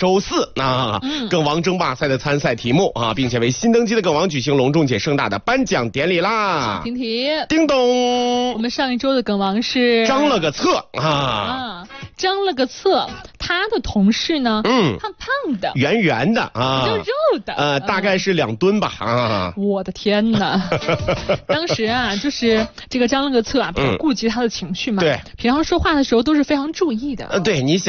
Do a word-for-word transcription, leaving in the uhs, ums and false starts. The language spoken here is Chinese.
周四啊，嗯、梗王争霸赛的参赛题目啊，并且为新登基的梗王举行隆重且盛大的颁奖典礼啦。 听题， 叮咚， 我们上一周的梗王是张了个策啊。 啊，张了个策，他的同事呢，嗯，胖胖的， 圆圆的啊， 肉肉的， 呃，大概是两吨吧啊。 我的天哪！当时啊，就是这个张了个策啊，比较顾及他的情绪嘛， 对， 平常说话的时候都是非常注意的。 呃，对，你想。